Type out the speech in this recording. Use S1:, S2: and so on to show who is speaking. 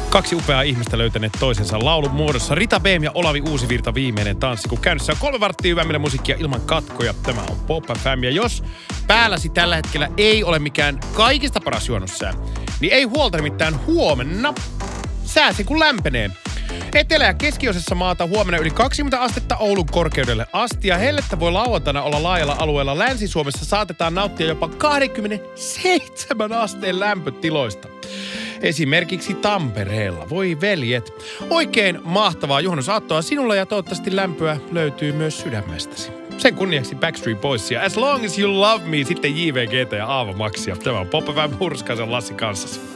S1: Kaksi upeaa ihmistä löytäneet toisensa laulun muodossa. Rita Beem ja Olavi Uusivirta viimeinen tanssi, kun käynnissä on 3 varttia hyvää musiikkia ilman katkoja. Tämä on Pop FM. Ja jos päälläsi tällä hetkellä ei ole mikään kaikista paras juonnossää, niin ei huolta, nimittäin huomenna sää se kun lämpenee. Etelä- ja keskiosassa maata huomenna yli 20 astetta Oulun korkeudelle asti. Ja hellettä voi lauantaina olla laajalla alueella. Länsi-Suomessa saatetaan nauttia jopa 27 asteen lämpötiloista. Esimerkiksi Tampereella. Voi veljet. Oikein mahtavaa juhannusaattoa sinulle ja toivottavasti lämpöä löytyy myös sydämestäsi. Sen kunniaksi Backstreet Boysia. As long as you love me, sitten JVGtä ja Aava Maxia. Tämä on Pop FM Hurskaisen Lassi kanssasi.